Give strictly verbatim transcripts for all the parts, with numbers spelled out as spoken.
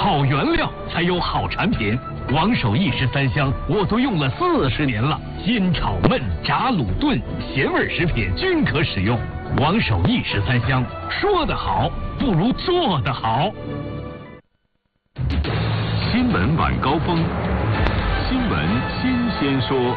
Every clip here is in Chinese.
好原料才有好产品。王守义十三香我都用了四十年了，煎炒焖炸卤炖咸味食品均可使用。王守义十三香，说得好不如做得好。 新闻晚高峰，新闻新鲜说。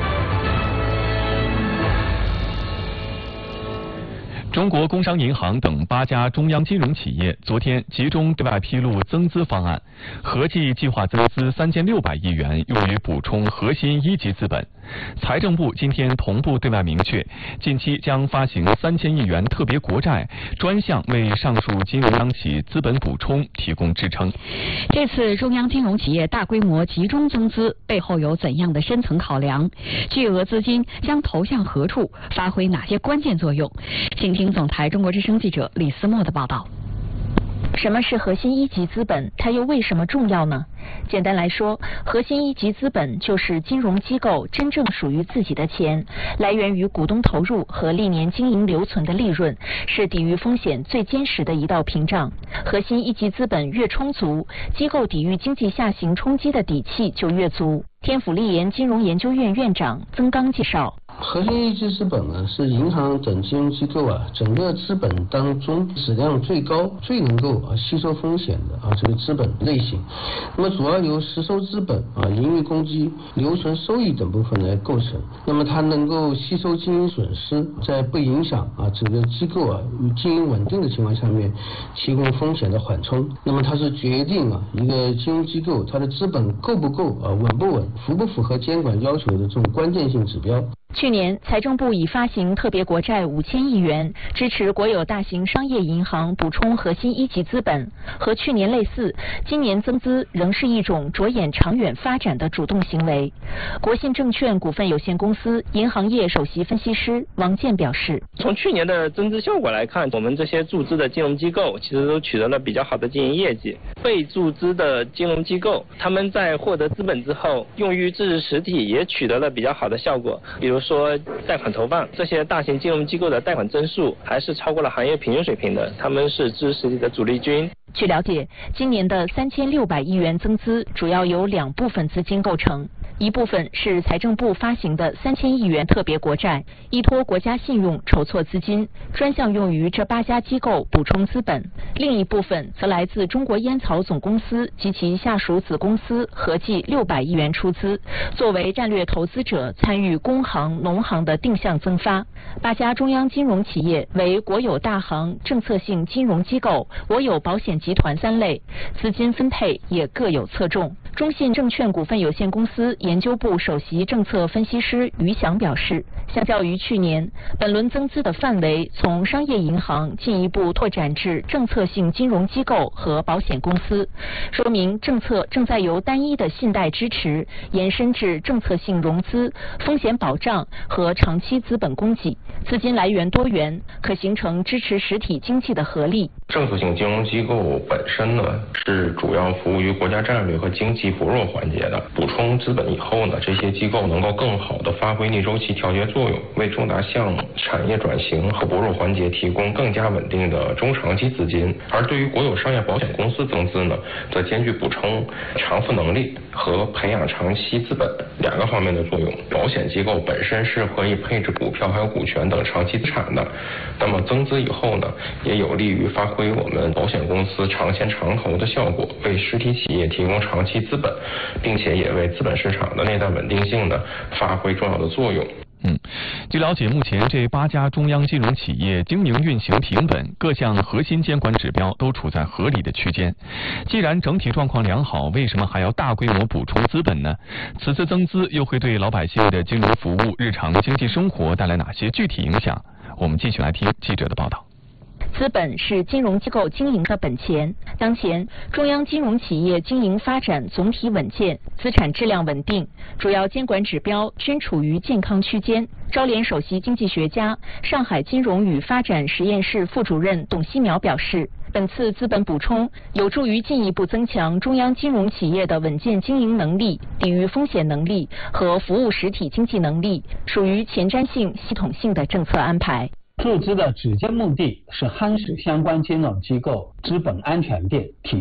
中国工商银行等八家中央金融企业昨天集中对外披露增资方案，合计计划增资三千六百亿元，用于补充核心一级资本。财政部今天同步对外明确，近期将发行三千亿元特别国债，专项为上述金融央企资本补充提供支撑。 这次中央金融企业大规模集中增资背后有怎样的深层考量？巨额资金将投向何处，发挥哪些关键作用？请听总台中国之声记者李思墨的报道。 什么是核心一级资本？它又为什么重要呢？简单来说，核心一级资本就是金融机构真正属于自己的钱，来源于股东投入和历年经营留存的利润，是抵御风险最坚实的一道屏障。核心一级资本越充足，机构抵御经济下行冲击的底气就越足。天府立研金融研究院院长曾刚介绍， 核心一级资本呢是银行等金融机构啊整个资本当中质量最高、最能够啊吸收风险的啊这个资本类型。那么主要由实收资本啊、盈余公积、留存收益等部分来构成。那么它能够吸收经营损失，在不影响啊整个机构啊经营稳定的情况下面，提供风险的缓冲。那么它是决定啊一个金融机构它的资本够不够啊稳不稳、符不符合监管要求的这种关键性指标。 去年，财政部已发行特别国债五千亿元，支持国有大型商业银行补充核心一级资本。和去年类似，今年增资仍是一种着眼长远发展的主动行为。国信证券股份有限公司银行业首席分析师王健表示， 从去年的增资效果来看，我们这些注资的金融机构其实都取得了比较好的经营业绩。被注资的金融机构，他们在获得资本之后，用于支持实体也取得了比较好的效果，比如说贷款投放，这些大型金融机构的贷款增速还是超过了行业平均水平的，他们是支持实体的主力军。 据了解，今年的三千六百亿元增资主要由两部分资金构成，一部分是财政部发行的三千亿元特别国债，依托国家信用筹措资金，专项用于这八家机构补充资本；另一部分则来自中国烟草总公司及其下属子公司，合计六百亿元出资，作为战略投资者参与工行、农行的定向增发。八家中央金融企业为国有大行、政策性金融机构、国有保险集团三类，资金分配也各有侧重。中信证券股份有限公司研究部首席政策分析师于翔表示，相较于去年，本轮增资的范围从商业银行进一步拓展至政策性金融机构和保险公司，说明政策正在由单一的信贷支持延伸至政策性融资、风险保障和长期资本供给，资金来源多元，可形成支持实体经济的合力。 政策性金融机构本身呢，是主要服务于国家战略和经济薄弱环节的。补充资本以后呢，这些机构能够更好地发挥逆周期调节作用，为重大项目、产业转型和薄弱环节提供更加稳定的中长期资金。而对于国有商业保险公司增资呢，则兼具补充偿付能力和培养长期资本两个方面的作用。保险机构本身是可以配置股票还有股权等长期资产的，那么增资以后呢，也有利于发挥我们保险公司长钱长投的效果，为实体企业提供长期资本，并且也为资本市场的内在稳定性呢发挥重要的作用。 嗯，据了解，目前这八家中央金融企业经营运行平稳，各项核心监管指标都处在合理的区间。既然整体状况良好，为什么还要大规模补充资本呢？此次增资又会对老百姓的金融服务、日常经济生活带来哪些具体影响？我们继续来听记者的报道。 资本是金融机构经营的本钱。当前，中央金融企业经营发展总体稳健，资产质量稳定，主要监管指标均处于健康区间。招联首席经济学家、上海金融与发展实验室副主任董希苗表示，本次资本补充有助于进一步增强中央金融企业的稳健经营能力、抵御风险能力和服务实体经济能力，属于前瞻性、系统性的政策安排。 注资的直接目的是夯实相关金融机构资本安全的体